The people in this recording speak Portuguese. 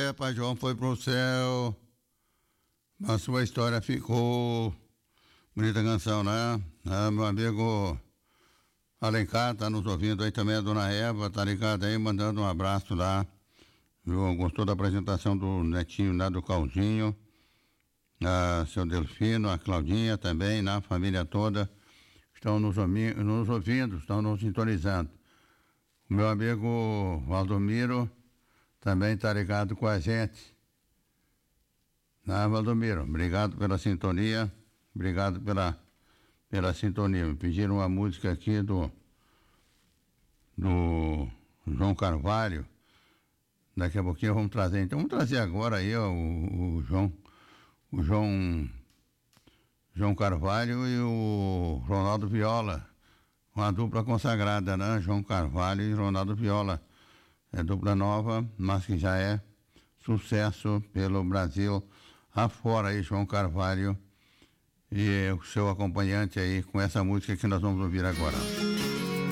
Pai João foi pro céu, mas sua história ficou. Bonita canção, né? Meu amigo Alencar tá nos ouvindo aí também, a dona Eva, tá ligado aí, mandando um abraço lá. Viu? Gostou da apresentação do netinho lá do Claudinho, seu Delfino, a Claudinha também, na família toda, estão nos ouvindo, estão nos sintonizando. O meu amigo Valdomiro também tá ligado com a gente. Valdomiro, obrigado pela sintonia, obrigado pela sintonia. Me pediram uma música aqui do João Carvalho. Daqui a pouquinho vamos trazer. Então vamos trazer agora aí ó, o João Carvalho e o Ronaldo Viola. Uma dupla consagrada, né? João Carvalho e Ronaldo Viola. É dupla nova, mas que já é sucesso pelo Brasil afora aí, João Carvalho e o seu acompanhante aí com essa música que nós vamos ouvir agora.